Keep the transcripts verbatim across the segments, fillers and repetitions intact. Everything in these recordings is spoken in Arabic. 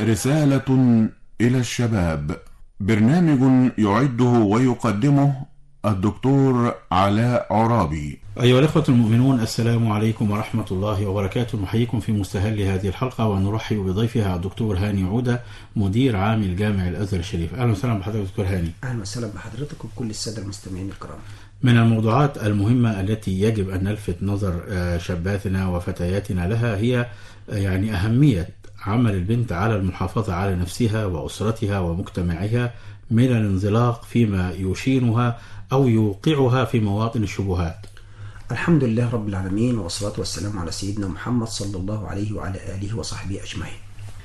رسالة إلى الشباب، برنامج يعده ويقدمه الدكتور علاء عرابي. أيها الأخوة المؤمنون، السلام عليكم ورحمة الله وبركاته. نحييكم في مستهل هذه الحلقة ونرحب بضيفها الدكتور هاني عودة، مدير عام الجامع الأزهر الشريف. أهلا وسهلا بحضرتك دكتور هاني. أهلا وسهلا بحضرتك وكل السادة المستمعين الكرام. من الموضوعات المهمة التي يجب أن نلفت نظر شاباتنا وفتياتنا لها هي يعني أهمية عمل البنت على المحافظة على نفسها وأسرتها ومجتمعها من الانزلاق فيما يشينها أو يوقعها في مواطن الشبهات. الحمد لله رب العالمين، والصلاة والسلام على سيدنا محمد صلى الله عليه وعلى آله وصحبه أجمعين.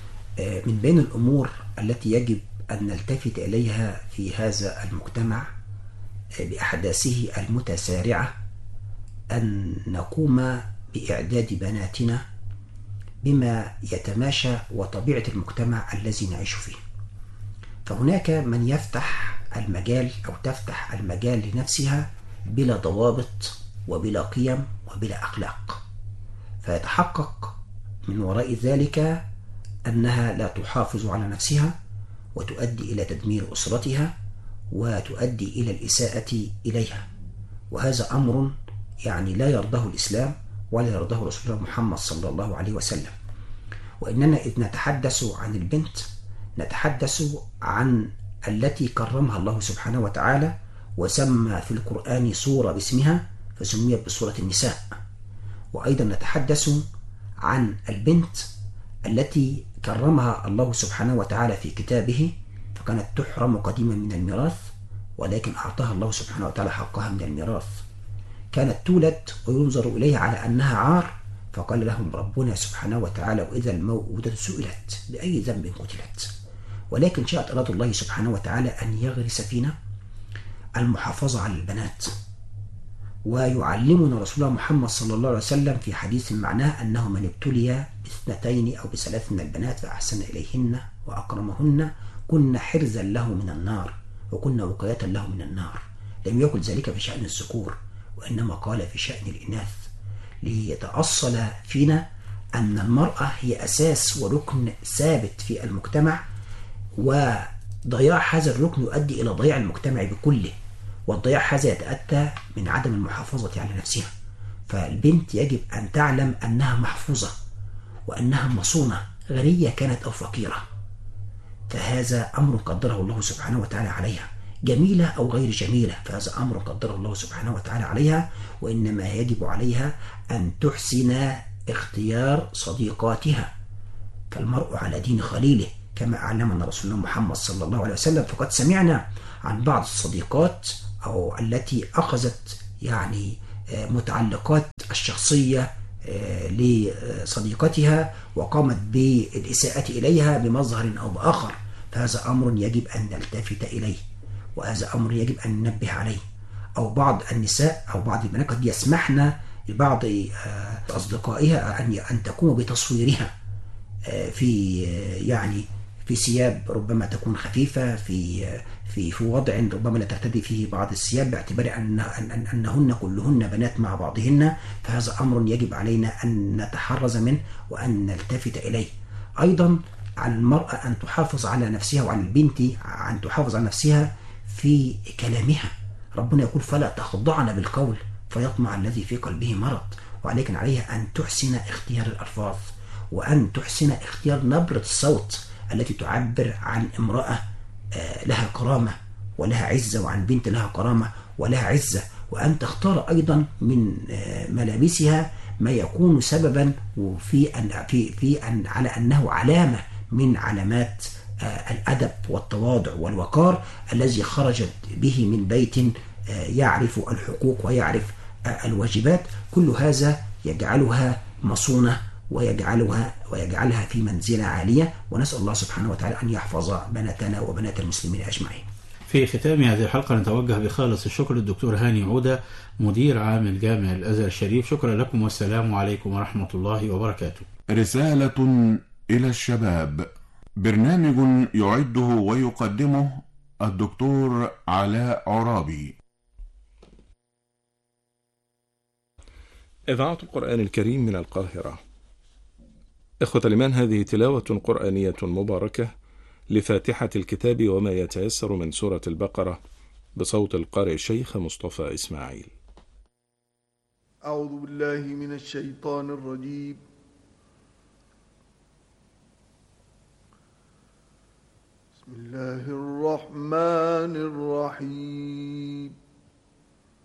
من بين الأمور التي يجب أن نلتفت إليها في هذا المجتمع بأحداثه المتسارعة أن نقوم بإعداد بناتنا بما يتماشى وطبيعة المجتمع الذي نعيش فيه. فهناك من يفتح المجال أو تفتح المجال لنفسها بلا ضوابط وبلا قيم وبلا أخلاق، فيتحقق من وراء ذلك أنها لا تحافظ على نفسها وتؤدي إلى تدمير أسرتها وتؤدي إلى الإساءة إليها، وهذا أمر يعني لا يرضاه الإسلام ولا يرضاه رسول الله محمد صلى الله عليه وسلم. وإننا إذ نتحدث عن البنت نتحدث عن التي كرمها الله سبحانه وتعالى وسمى في القرآن سورة باسمها فسميت بسورة النساء. وأيضا نتحدث عن البنت التي كرمها الله سبحانه وتعالى في كتابه فكانت تحرم قديما من الميراث، ولكن أعطاها الله سبحانه وتعالى حقها من الميراث. كانت تولد وينظر إليها على أنها عار، فقال لهم ربنا سبحانه وتعالى وإذا الموءودة سئلت بأي ذنب قتلت. ولكن شاءت إرادة الله سبحانه وتعالى أن يغرس فينا المحافظة على البنات، ويعلمنا رسول الله محمد صلى الله عليه وسلم في حديث معناه أنه من ابتلي باثنتين أو بثلاث من البنات فأحسن إليهن وأكرمهن كن حرزا له من النار وكن وقاية له من النار. لم يقل ذلك في شأن الذكور، وإنما قال في شأن الإناث، ليتأصل فينا أن المرأة هي أساس وركن ثابت في المجتمع، وضياع هذا الركن يؤدي إلى ضياع المجتمع بكله، والضياع هذا يتأتى من عدم المحافظة على نفسها. فالبنت يجب أن تعلم أنها محفوظة وأنها مصونة غنية كانت أو فقيرة، فهذا أمر قدره الله سبحانه وتعالى عليها، جميلة أو غير جميلة فهذا أمر قدره الله سبحانه وتعالى عليها. وإنما يجب عليها أن تحسن اختيار صديقاتها، فالمرء على دين خليله كما علمنا رسول الله محمد صلى الله عليه وسلم. فقد سمعنا عن بعض الصديقات أو التي أخذت يعني متعلقات الشخصية لصديقتها وقامت بالإساءة إليها بمظهر أو بآخر، فهذا أمر يجب أن نلتفت إليه، وهذا أمر يجب أن ننبه عليه. أو بعض النساء أو بعض البنات قد يسمحن لبعض أصدقائها أن أن تقوم بتصويرها في يعني في ثياب ربما تكون خفيفة، في في في وضع ربما لا ترتدي فيه بعض الثياب باعتبار أن أن أنهن كلهن بنات مع بعضهن، فهذا أمر يجب علينا أن نتحرز منه وأن نلتفت إليه. أيضا على المرأة أن تحافظ على نفسها وعلى البنت أن تحافظ على نفسها في كلامها. ربنا يقول فلا تخضعن بالقول فيطمع الذي في قلبه مرض، ولكن عليها أن تحسن اختيار الألفاظ وأن تحسن اختيار نبرة الصوت التي تعبر عن امرأة لها كرامة ولها عزة وعن بنت لها كرامة ولها عزة، وأن تختار أيضا من ملابسها ما يكون سببا في أن في في أن على أنه علامة من علامات الأدب والتواضع والوقار الذي خرجت به من بيت يعرف الحقوق ويعرف الواجبات. كل هذا يجعلها مصونة ويجعلها ويجعلها في منزلة عالية، ونسأل الله سبحانه وتعالى أن يحفظ بناتنا وبنات المسلمين أجمعين. في ختام هذه الحلقة نتوجه بخالص الشكر للدكتور هاني عودة، مدير عام الجامع الأزهر الشريف. شكرا لكم والسلام عليكم ورحمة الله وبركاته. رسالة إلى الشباب، برنامج يعده ويقدمه الدكتور علاء عرابي. إذاعة القرآن الكريم من القاهرة. إخوة الإيمان، هذه تلاوة قرآنية مباركة لفاتحة الكتاب وما يتيسر من سورة البقرة بصوت القارئ الشيخ مصطفى إسماعيل. أعوذ بالله من الشيطان الرجيم. بسم الله الرحمن الرحيم.